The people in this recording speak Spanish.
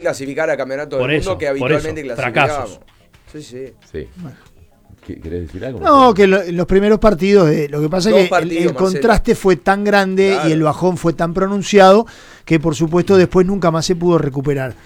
clasificar a Campeonato del Por eso, Mundo que habitualmente por eso, clasificábamos. fracasos. Sí. ¿Querés decir algo? No, que los primeros partidos, lo que pasa Dos es que partidos, el contraste fue tan grande Claro. y el bajón fue tan pronunciado que por supuesto después nunca más se pudo recuperar.